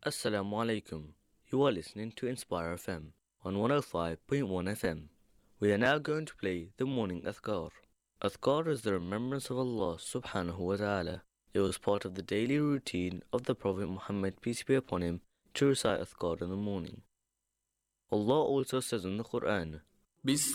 Assalamu alaikum. You are listening to Inspire FM on 105.1 FM. We are now going to play the morning Adhkar. Adhkar is the remembrance of Allah subhanahu wa ta'ala. It was part of the daily routine of the Prophet Muhammad, peace be upon him, to recite Adhkar in the morning. Allah also says in the Quran, بسم